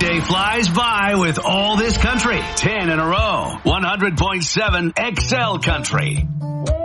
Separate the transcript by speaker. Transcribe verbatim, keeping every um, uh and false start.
Speaker 1: day flies by with all this country. ten in a row. one hundred point seven X L Country.